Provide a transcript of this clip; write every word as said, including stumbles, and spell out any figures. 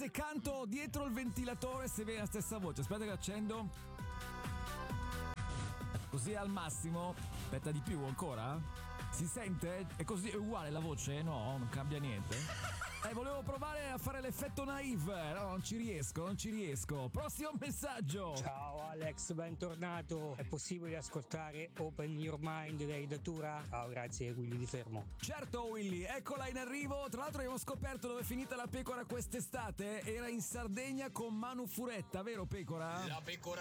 se canto dietro il ventilatore se viene la stessa voce. Aspetta che accendo. Così al massimo. Aspetta, di più ancora? Si sente? È così, è uguale la voce? No, non cambia niente. Eh, volevo provare a fare l'effetto naive. No, non ci riesco, non ci riesco. Prossimo messaggio. Ciao Alex, bentornato. È possibile ascoltare Open Your Mind dei Datura? Ciao, grazie Willy di Fermo. Certo Willy, eccola in arrivo. Tra l'altro abbiamo scoperto dove è finita la pecora quest'estate. Era in Sardegna con Manu Furetta, vero pecora? La pecora